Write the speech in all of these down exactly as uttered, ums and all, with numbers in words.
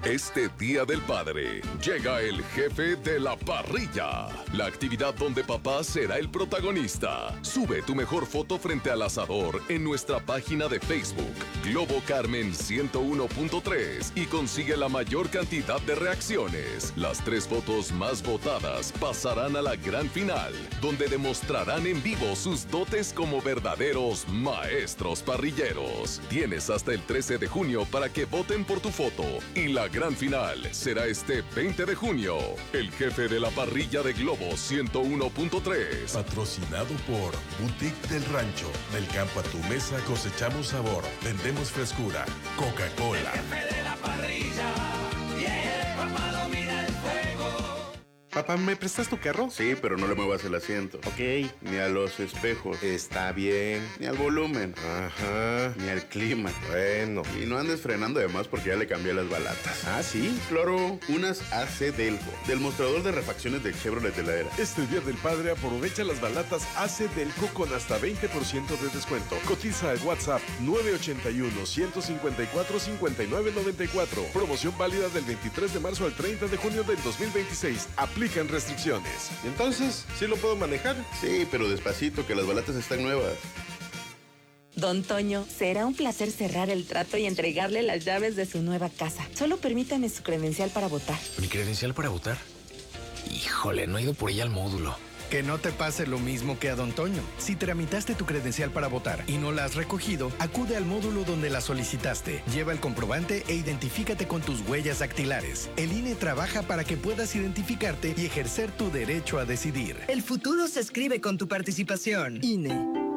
Este Día del Padre llega el jefe de la parrilla, la actividad donde papá será el protagonista. Sube tu mejor foto frente al asador en nuestra página de Facebook, Globo Carmen ciento uno punto tres, y consigue la mayor cantidad de reacciones. Las tres fotos más votadas pasarán a la gran final, donde demostrarán en vivo sus dotes como verdaderos maestros parrilleros. Tienes hasta el trece de junio para que voten por tu foto, y la gran final será este veinte de junio. El jefe de la parrilla de Globo ciento uno punto tres. Patrocinado por Boutique del Rancho. Del campo a tu mesa cosechamos sabor. Vendemos frescura. Coca-Cola. El jefe de la parrilla. Yeah, papá domina el fuego. Papá, ¿me prestas tu carro? Sí, pero no le muevas el asiento. Ok. Ni a los espejos. Está bien. Ni al volumen. Ajá. Ni al clima. Bueno. Y no andes frenando de más porque ya le cambié las balatas. ¿Ah, sí? Claro, unas A C Delco, del mostrador de refacciones de Chevrolet de la Era. Este Día del Padre aprovecha las balatas A C Delco con hasta veinte por ciento de descuento. Cotiza al WhatsApp nueve ocho uno, uno cinco cuatro, cinco nueve nueve cuatro. Promoción válida del veintitrés de marzo al treinta de junio del dos mil veintiséis. Aplican restricciones. Entonces, ¿sí lo puedo manejar? Sí, pero despacito, que las balatas están nuevas. Don Toño, será un placer cerrar el trato y entregarle las llaves de su nueva casa. Solo permítame su credencial para votar. ¿Mi credencial para votar? Híjole, no he ido por ella al módulo. Que no te pase lo mismo que a Don Toño. Si tramitaste tu credencial para votar y no la has recogido, acude al módulo donde la solicitaste. Lleva el comprobante e identifícate con tus huellas dactilares. El I N E trabaja para que puedas identificarte y ejercer tu derecho a decidir. El futuro se escribe con tu participación. I N E.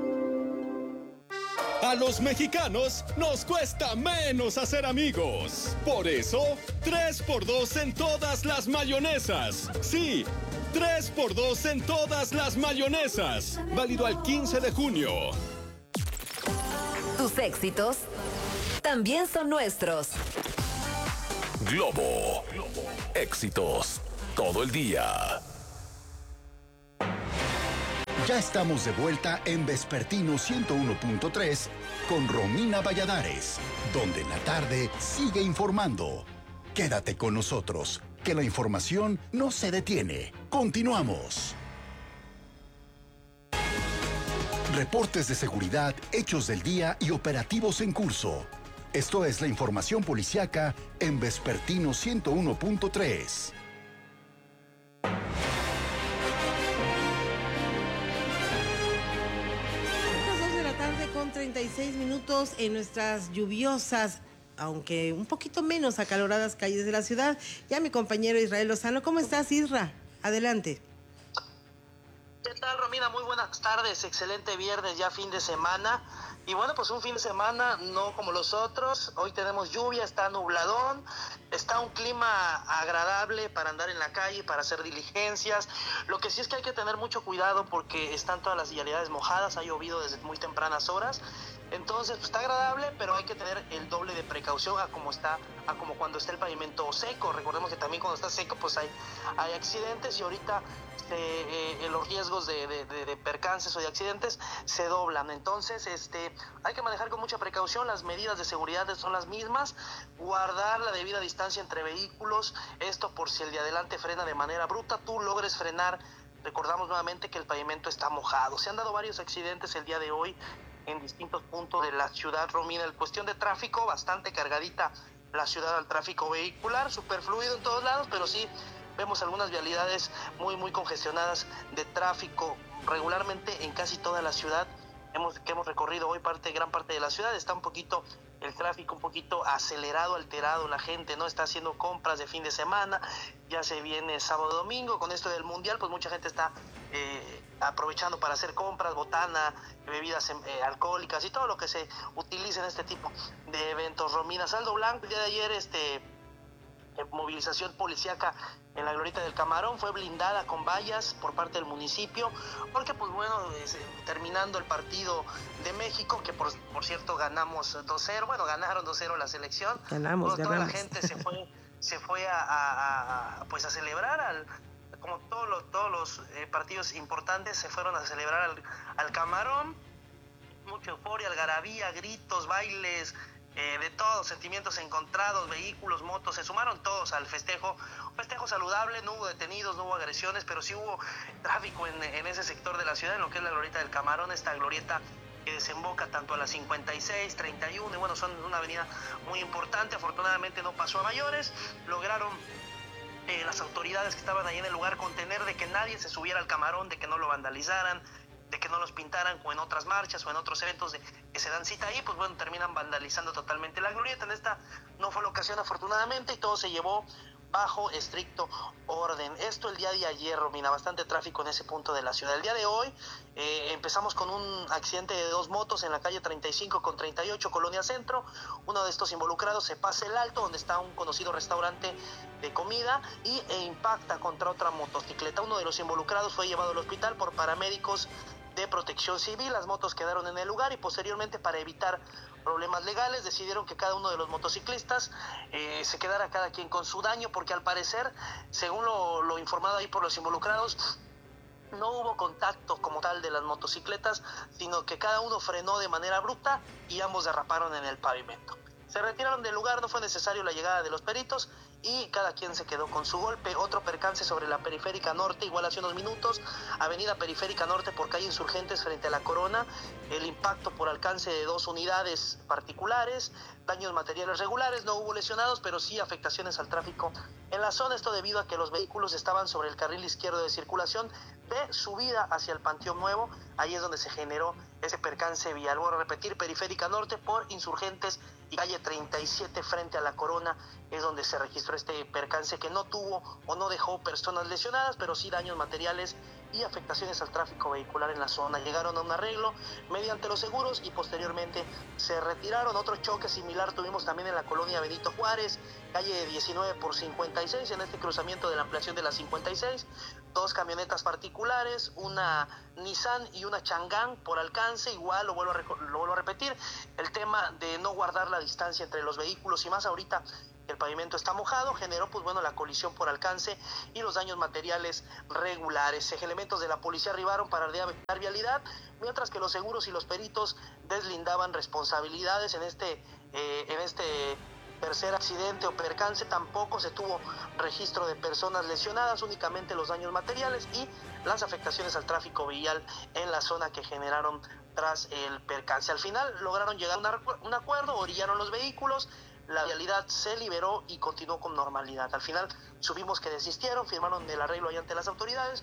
A los mexicanos nos cuesta menos hacer amigos. Por eso, tres por dos en todas las mayonesas. Sí, tres por dos en todas las mayonesas. Válido al quince de junio. Tus éxitos también son nuestros. Globo. Éxitos todo el día. Ya estamos de vuelta en Vespertino ciento uno punto tres con Romina Valladares, donde la tarde sigue informando. Quédate con nosotros, que la información no se detiene. Continuamos. Reportes de seguridad, hechos del día y operativos en curso. Esto es la información policiaca en Vespertino ciento uno punto tres. treinta y seis minutos en nuestras lluviosas, aunque un poquito menos acaloradas calles de la ciudad. Ya mi compañero Israel Lozano. ¿Cómo estás, Isra? Adelante. ¿Qué tal, Romina? Muy buenas tardes. Excelente viernes, ya fin de semana. Y bueno, pues un fin de semana no como los otros. Hoy tenemos lluvia, está nubladón, está un clima agradable para andar en la calle, para hacer diligencias. Lo que sí es que hay que tener mucho cuidado porque están todas las vialidades mojadas, ha llovido desde muy tempranas horas. Entonces, pues está agradable, pero hay que tener el doble de precaución a como está, a como cuando está el pavimento seco. Recordemos que también cuando está seco, pues hay, hay accidentes y ahorita este, eh, los riesgos de, de, de, de percances o de accidentes se doblan. Entonces, este, hay que manejar con mucha precaución. Las medidas de seguridad son las mismas. Guardar la debida distancia entre vehículos. Esto por si el de adelante frena de manera bruta, tú logres frenar. Recordamos nuevamente que el pavimento está mojado. Se han dado varios accidentes el día de hoy en distintos puntos de la ciudad, Romina. En cuestión de tráfico, bastante cargadita la ciudad al tráfico vehicular, superfluido en todos lados, pero sí vemos algunas vialidades muy, muy congestionadas de tráfico. Regularmente en casi toda la ciudad hemos, que hemos recorrido hoy, parte, gran parte de la ciudad, está un poquito el tráfico un poquito acelerado, alterado, la gente no está haciendo compras de fin de semana, ya se viene sábado, domingo, con esto del mundial, pues mucha gente está eh, aprovechando para hacer compras, botana, bebidas eh, alcohólicas y todo lo que se utiliza en este tipo de eventos. Romina, saldo blanco, el día de ayer este movilización policíaca en la glorieta del Camarón fue blindada con vallas por parte del municipio, porque pues bueno, es, terminando el partido de México, que por, por cierto ganamos dos cero, bueno, ganaron dos cero la selección, ganamos, toda ganamos. la gente se fue se fue a, a, a pues a celebrar al, como todos los todos los eh, partidos importantes se fueron a celebrar al, al Camarón, mucha euforia, algarabía, gritos, bailes, eh, de todos, sentimientos encontrados, vehículos, motos, se sumaron todos al festejo. Un festejo saludable, no hubo detenidos, no hubo agresiones, pero sí hubo tráfico en, en ese sector de la ciudad, en lo que es la glorieta del Camarón, esta glorieta que desemboca tanto a las cincuenta y seis, treinta y uno, y bueno, son una avenida muy importante. Afortunadamente no pasó a mayores, lograron eh, las autoridades que estaban ahí en el lugar contener de que nadie se subiera al Camarón, de que no lo vandalizaran, de que no los pintaran como en otras marchas o en otros eventos de, que se dan cita ahí, pues bueno, terminan vandalizando totalmente la glorieta. En esta no fue la ocasión, afortunadamente, y todo se llevó bajo estricto orden. Esto el día de ayer, Romina, bastante tráfico en ese punto de la ciudad. El día de hoy eh, empezamos con un accidente de dos motos en la calle treinta y cinco con treinta y ocho, Colonia Centro. Uno de estos involucrados se pasa el alto, donde está un conocido restaurante de comida, y e impacta contra otra motocicleta. Uno de los involucrados fue llevado al hospital por paramédicos de Protección Civil. Las motos quedaron en el lugar y posteriormente, para evitar problemas legales, decidieron que cada uno de los motociclistas eh, se quedara cada quien con su daño, porque al parecer, según lo, lo informado ahí por los involucrados, no hubo contacto como tal de las motocicletas, sino que cada uno frenó de manera abrupta y ambos derraparon en el pavimento. Se retiraron del lugar, no fue necesario la llegada de los peritos y cada quien se quedó con su golpe. Otro percance sobre la Periférica Norte, igual hace unos minutos, avenida Periférica Norte por calle Insurgentes frente a la Corona, el impacto por alcance de dos unidades particulares, daños materiales regulares, no hubo lesionados, pero sí afectaciones al tráfico en la zona. Esto debido a que los vehículos estaban sobre el carril izquierdo de circulación de subida hacia el Panteón Nuevo. Ahí es donde se generó ese percance vial. Voy a repetir, Periférica Norte por Insurgentes y calle treinta y siete frente a la Corona es donde se registró este percance, que no tuvo o no dejó personas lesionadas, pero sí daños materiales y afectaciones al tráfico vehicular en la zona. Llegaron a un arreglo mediante los seguros y posteriormente se retiraron. Otro choque similar tuvimos también en la colonia Benito Juárez, calle diecinueve por cincuenta y seis, en este cruzamiento de la ampliación de la cincuenta y seis, dos camionetas particulares, una Nissan y una Chang'an por alcance. Igual lo vuelvo a, lo vuelvo a repetir, el tema de no guardar la distancia entre los vehículos, y más ahorita el pavimento está mojado, generó pues bueno la colisión por alcance y los daños materiales regulares. Elementos de la policía arribaron para evitar vialidad, mientras que los seguros y los peritos deslindaban responsabilidades. En este eh, en este tercer accidente o percance tampoco se tuvo registro de personas lesionadas, únicamente los daños materiales y las afectaciones al tráfico vial en la zona que generaron tras el percance. Al final lograron llegar a un acuerdo, orillaron los vehículos, la vialidad se liberó y continuó con normalidad. Al final supimos que desistieron, firmaron el arreglo ahí ante las autoridades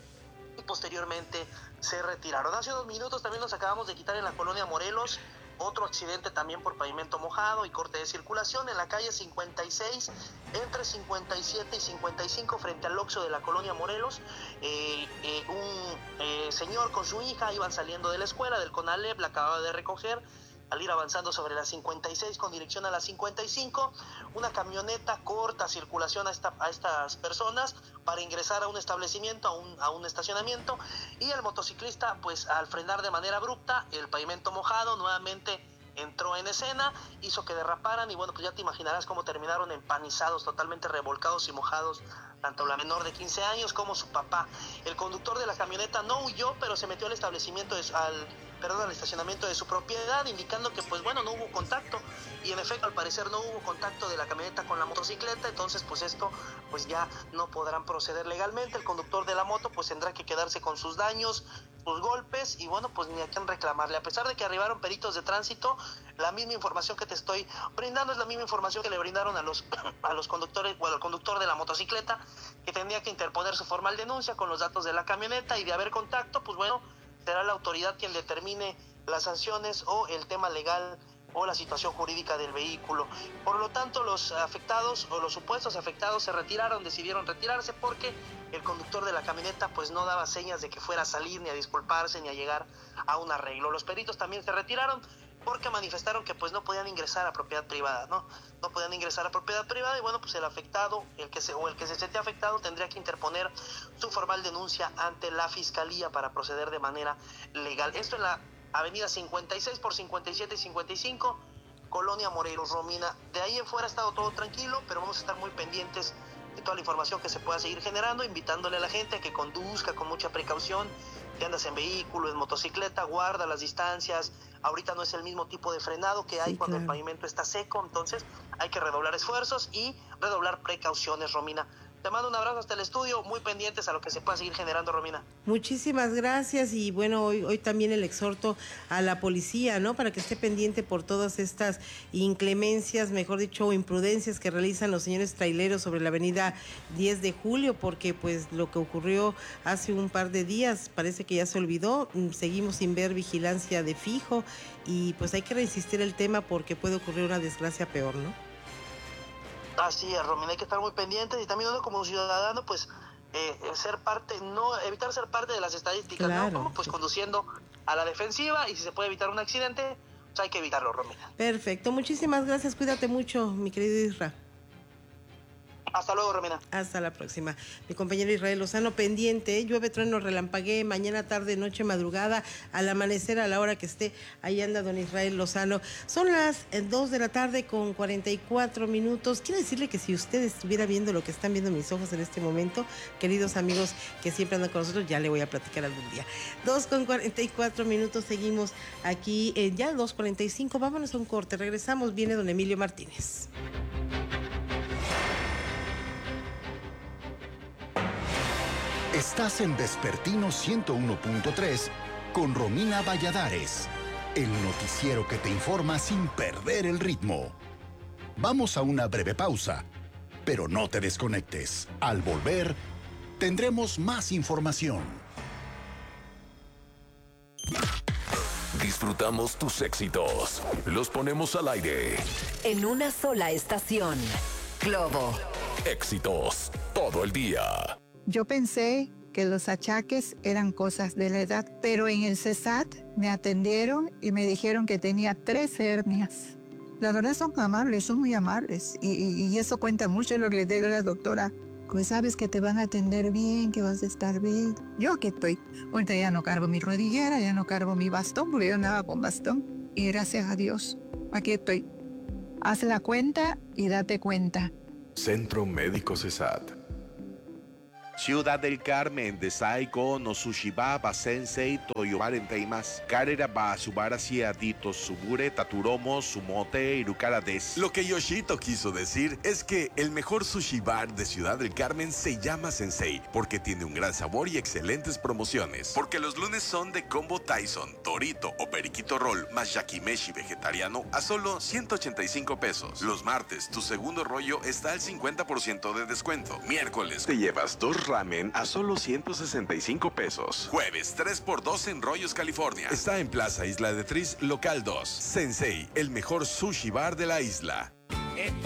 y posteriormente se retiraron. Hace unos minutos también nos acabamos de quitar en la colonia Morelos otro accidente también por pavimento mojado y corte de circulación en la calle cincuenta y seis, entre cincuenta y siete y cincuenta y cinco, frente al Oxxo de la colonia Morelos. Eh, eh, un eh, señor con su hija iban saliendo de la escuela, del CONALEP, la acababa de recoger. Al ir avanzando sobre la cincuenta y seis con dirección a la cincuenta y cinco, una camioneta corta circulación a, esta, a estas personas para ingresar a un establecimiento, a un, a un estacionamiento, y el motociclista, pues al frenar de manera abrupta, el pavimento mojado nuevamente entró en escena, hizo que derraparan y bueno, pues ya te imaginarás cómo terminaron empanizados, totalmente revolcados y mojados, tanto la menor de quince años como su papá. El conductor de la camioneta no huyó, pero se metió al establecimiento, de, al, perdón, al estacionamiento de su propiedad, indicando que pues bueno, no hubo contacto, y en efecto al parecer no hubo contacto de la camioneta con la motocicleta. Entonces pues esto pues ya no podrán proceder legalmente. El conductor de la moto pues tendrá que quedarse con sus daños, sus golpes, y bueno, pues ni a quién reclamarle. A pesar de que arribaron peritos de tránsito, la misma información que te estoy brindando es la misma información que le brindaron a los a los conductores, o al conductor de la motocicleta, que tendría que interponer su formal denuncia con los datos de la camioneta, y de haber contacto, pues bueno, será la autoridad quien determine las sanciones o el tema legal o la situación jurídica del vehículo. Por lo tanto, los afectados o los supuestos afectados se retiraron, decidieron retirarse porque el conductor de la camioneta pues no daba señas de que fuera a salir, ni a disculparse, ni a llegar a un arreglo. Los peritos también se retiraron porque manifestaron que pues no podían ingresar a propiedad privada, ¿no? No podían ingresar a propiedad privada, y bueno, pues el afectado, el que se, o el que se siente afectado, tendría que interponer su formal denuncia ante la fiscalía para proceder de manera legal. Esto en la avenida cincuenta y seis por cincuenta y siete y cincuenta y cinco, Colonia Morelos, Romina. De ahí en fuera ha estado todo tranquilo, pero vamos a estar muy pendientes de toda la información que se pueda seguir generando, invitándole a la gente a que conduzca con mucha precaución. Si andas en vehículo, en motocicleta, guarda las distancias, ahorita no es el mismo tipo de frenado que hay Sí, cuando claro. el pavimento está seco, entonces hay que redoblar esfuerzos y redoblar precauciones, Romina. Te mando un abrazo hasta el estudio, muy pendientes a lo que se pueda seguir generando, Romina. Muchísimas gracias y bueno, hoy, hoy también el exhorto a la policía, ¿no? Para que esté pendiente por todas estas inclemencias, mejor dicho, o imprudencias que realizan los señores traileros sobre la avenida diez de julio, porque pues lo que ocurrió hace un par de días parece que ya se olvidó, mm, seguimos sin ver vigilancia de fijo y pues hay que resistir el tema porque puede ocurrir una desgracia peor, ¿no? Así es, Romina, hay que estar muy pendientes y también uno como ciudadano, pues, eh, ser parte, no, evitar ser parte de las estadísticas, Claro. ¿no? Como, pues conduciendo a la defensiva y si se puede evitar un accidente, pues hay que evitarlo, Romina. Perfecto, muchísimas gracias, cuídate mucho, mi querido Isra. Hasta luego, Romina. Hasta la próxima. Mi compañero Israel Lozano pendiente, ¿eh? Llueve, trueno, relampaguee, mañana, tarde, noche, madrugada, al amanecer, a la hora que esté, ahí anda don Israel Lozano. Son las eh, dos de la tarde con cuarenta y cuatro minutos. Quiero decirle que si usted estuviera viendo lo que están viendo mis ojos en este momento, queridos amigos que siempre andan con nosotros, ya le voy a platicar algún día. dos con cuarenta y cuatro minutos, seguimos aquí, eh, ya dos cuarenta y cinco, vámonos a un corte, regresamos, viene don Emilio Martínez. Estás en Vespertino ciento uno punto tres con Romina Valladares, el noticiero que te informa sin perder el ritmo. Vamos a una breve pausa, pero no te desconectes. Al volver, tendremos más información. Disfrutamos tus éxitos. Los ponemos al aire. En una sola estación. Globo. Éxitos todo el día. Yo pensé que los achaques eran cosas de la edad, pero en el CESAT me atendieron y me dijeron que tenía tres hernias. La verdad son amables, son muy amables y, y, y eso cuenta mucho lo que le digo a la doctora. Pues sabes que te van a atender bien, que vas a estar bien. Yo aquí estoy. Ahorita ya no cargo mi rodillera, ya no cargo mi bastón, porque yo andaba con bastón. Y gracias a Dios, aquí estoy. Haz la cuenta y date cuenta. Centro Médico CESAT. Ciudad del Carmen, Desaigo, no Sushiba, Basensei, Toyomaren Teimas, Karera ba Subara Siadito, Subure, Taturomo, Sumote, Irukara des. Lo que Yoshito quiso decir es que el mejor sushi bar de Ciudad del Carmen se llama Sensei, porque tiene un gran sabor y excelentes promociones. Porque los lunes son de combo Tyson, Torito o Periquito Roll más Yakimeshi vegetariano a solo ciento ochenta y cinco pesos. Los martes, tu segundo rollo está al cincuenta por ciento de descuento. Miércoles, te llevas dos ramen a solo ciento sesenta y cinco pesos. Jueves, tres por dos en Rollos, California. Está en Plaza Isla de Tris, local dos. Sensei, el mejor sushi bar de la isla.